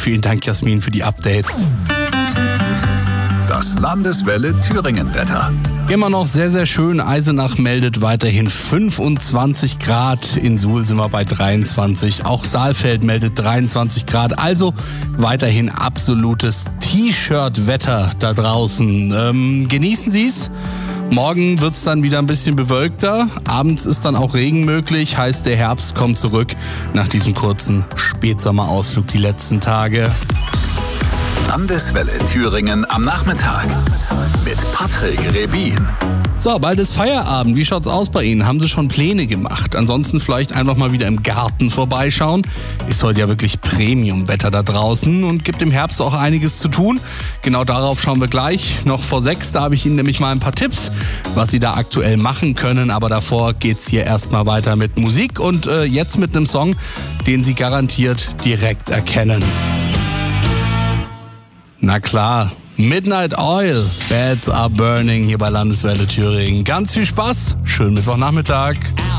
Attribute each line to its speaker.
Speaker 1: Vielen Dank, Jasmin, für die Updates.
Speaker 2: Das Landeswelle Thüringen-Wetter.
Speaker 1: Immer noch sehr, sehr schön. Eisenach meldet weiterhin 25 Grad. In Suhl sind wir bei 23. Auch Saalfeld meldet 23 Grad. Also weiterhin absolutes T-Shirt-Wetter da draußen. Genießen Sie es. Morgen wird es dann wieder ein bisschen bewölkter. Abends ist dann auch Regen möglich. Heißt, der Herbst kommt zurück nach diesem kurzen Spätsommerausflug die letzten Tage.
Speaker 2: Landeswelle Thüringen am Nachmittag mit Patrick Rebin.
Speaker 1: So, bald ist Feierabend. Wie schaut's aus bei Ihnen? Haben Sie schon Pläne gemacht? Ansonsten vielleicht einfach mal wieder im Garten vorbeischauen. Ist heute ja wirklich Premium-Wetter da draußen und gibt im Herbst auch einiges zu tun. Genau darauf schauen wir gleich. Noch vor 6, da habe ich Ihnen nämlich mal ein paar Tipps, was Sie da aktuell machen können. Aber davor geht's hier erstmal weiter mit Musik und jetzt mit einem Song, den Sie garantiert direkt erkennen. Na klar, Midnight Oil, Beds Are Burning hier bei Landeswelle Thüringen. Ganz viel Spaß, schönen Mittwochnachmittag.